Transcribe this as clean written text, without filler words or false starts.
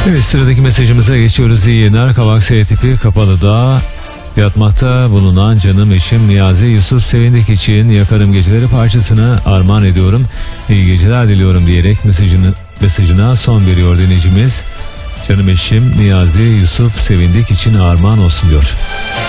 Evet, sıradaki mesajımıza geçiyoruz. İyi yayınlar. Kavak S tipi Kapalı'da yatmakta bulunan canım eşim Niyazi Yusuf Sevindik için Yakarım Geceleri parçasını armağan ediyorum. İyi geceler diliyorum diyerek mesajına son veriyor dinleyicimiz. Canım eşim Niyazi Yusuf Sevindik için armağan olsun diyor.